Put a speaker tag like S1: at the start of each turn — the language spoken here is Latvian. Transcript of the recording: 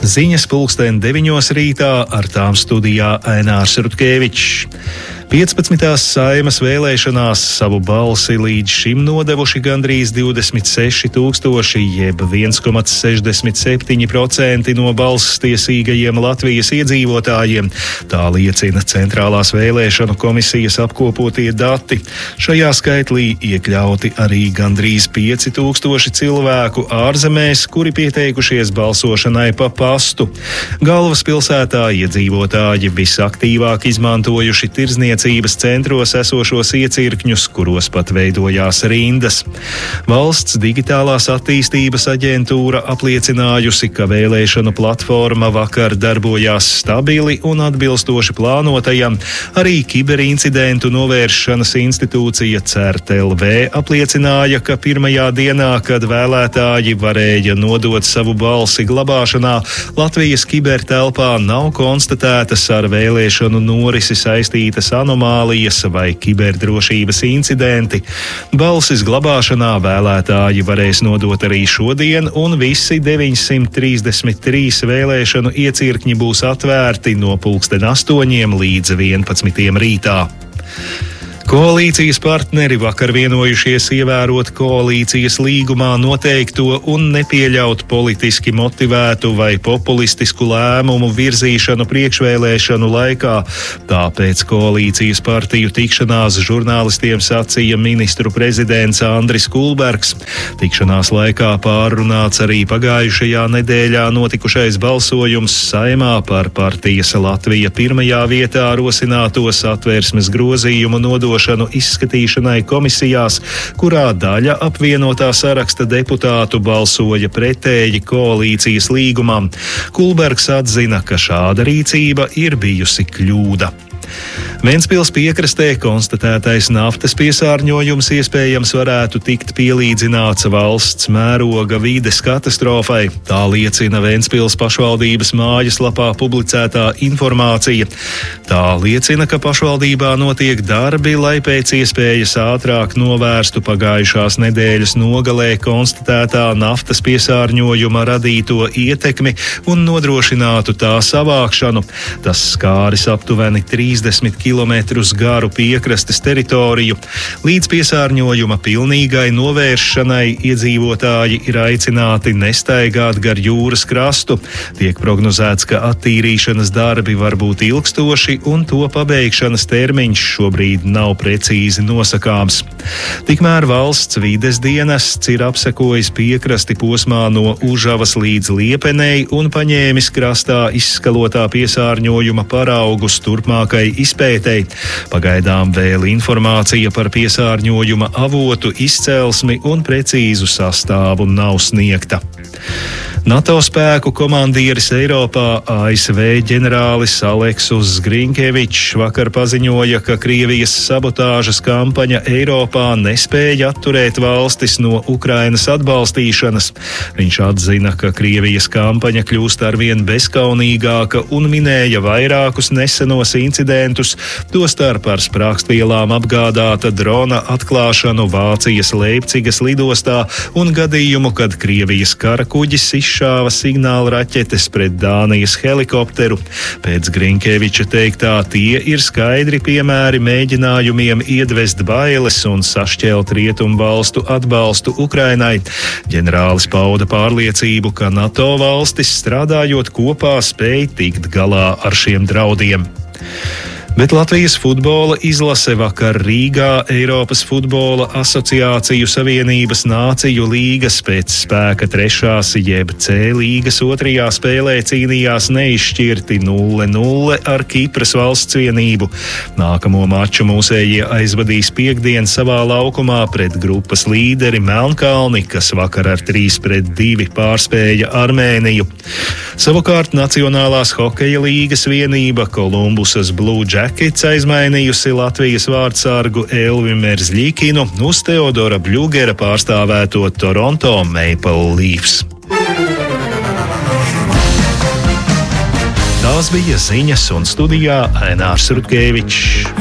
S1: Ziņas 9:00 rītā, ar tām studijā Ainārs Rutkevičs. 15. Saeimas vēlēšanās savu balsi līdz šim nodevuši gandrīz 26,000, jeb 1,67% no balsstiesīgajiem Latvijas iedzīvotājiem. Tā liecina Centrālās vēlēšanu komisijas apkopotie dati. Šajā skaitlī iekļauti arī gandrīz 5,000 cilvēku ārzemēs, kuri pieteikušies balsošanai pa pastu. Galvaspilsētā iedzīvotāji visaktīvāk izmantojuši tirzniecības centros esošos iecirkņus, kuros pat veidojās rindas. Valsts digitālās attīstības aģentūra apliecinājusi, ka vēlēšanu platforma vakar darbojās stabili un atbilstoši plānotajam. Arī kiberincidentu novēršanas institūcija CERT-LV apliecināja, ka pirmajā dienā, kad vēlētāji varēja nodot savu balsi glabāšanā, Latvijas kibertelpā nav konstatētas ar vēlēšanu norisi saistītas anomālijas vai kiberdrošības incidenti. Balsis glabāšanā vēlētāji varēs nodot arī šodien, un visi 933 vēlēšanu iecirkņi būs atvērti no 8:00 līdz 11:00 rītā. Koalīcijas partneri vakar vienojušies ievērot koalīcijas līgumā noteikto un nepieļaut politiski motivētu vai populistisku lēmumu virzīšanu priekšvēlēšanu laikā. Tāpēc koalīcijas partiju tikšanās žurnālistiem sacīja ministru prezidents Andris Kulbergs. Tikšanās laikā pārrunāts arī pagājušajā nedēļā notikušais balsojums Saeimā par partijas Latvija pirmajā vietā rosināto Satversmes grozījumu nodošanu izskatīšanai komisijās, kurā daļa apvienotā saraksta deputātu balsoja pretēji koalīcijas līgumam. Kulbergs atzina, ka šāda rīcība ir bijusi kļūda. Ventspils piekrastē konstatētais naftas piesārņojums iespējams varētu tikt pielīdzināts valsts mēroga vides katastrofai. Tā liecina Ventspils pašvaldības mājaslapā publicētā informācija. Tā liecina, ka pašvaldībā notiek darbi, lai pēc iespējas ātrāk novērstu pagājušās nedēļas nogalē konstatētā naftas piesārņojuma radīto ietekmi un nodrošinātu tā savākšanu. Tas skāris aptuveni 30 kilometrus garu piekrastes teritoriju. Līdz piesārņojuma pilnīgai novēršanai iedzīvotāji ir aicināti nestaigāt gar jūras krastu. Tiek prognozēts, ka attīrīšanas darbi var būt ilgstoši un to pabeigšanas termiņš šobrīd nav precīzi nosakāms. Tikmēr valsts vides dienests ir apsekojis piekrasti posmā no Užavas līdz Liepenei un paņēmis krastā izskalotā piesārņojuma paraugus turpmākai izpētei. Pagaidām vēl informācija par piesārņojuma avotu, izcelsmi un precīzu sastāvu nav sniegta. NATO spēku komandieris Eiropā, ASV ģenerālis Aleksus Grinkevičs vakar paziņoja, ka Krievijas sabotāžas kampaņa Eiropā nespēja atturēt valstis no Ukrainas atbalstīšanas. Viņš atzina, ka Krievijas kampaņa kļūst arvien bezkaunīgāka un minēja vairākus nesenos incidentus, tostarp ar sprākstvielām apgādāta drona atklāšanu Vācijas Leipcigas lidostā un gadījumu, kad Krievijas karakuģis izšāva signāla raķetes pret Dānijas helikopteru. Pēc Grinkeviča teiktā, tie ir skaidri piemēri mēģinājumiem iedvest bailes un sašķelt rietumu valstu atbalstu Ukrainai. Ģenerālis pauda pārliecību, ka NATO valstis strādājot kopā spēj tikt galā ar šiem draudiem. Bet Latvijas futbola izlase vakar Rīgā Eiropas futbola asociāciju savienības nāciju līgas pēc spēka 3. jeb C līgas 2. spēlē cīnījās neizšķirti 0-0 ar Kipras valsts vienību. Nākamo maču mūsējie aizvadīs piektdien savā laukumā pret grupas līderi Melnkalni, kas vakar ar 3-2 pārspēja Armēniju. Savukārt Nacionālās hokeja līgas vienība Kolumbusas Blue Jackets aizmainījusi Latvijas vārdsargu Elvi Merzļikinu uz Teodora Bļugera pārstāvēto Toronto Maple Leafs. Tās bija ziņas, un studijā Ainārs Rutkevičs.